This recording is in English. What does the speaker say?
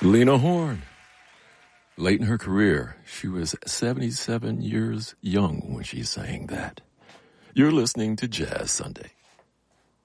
Lena Horne. Late in her career, she was 77 years young when she sang that. You're listening to Jazz Sunday.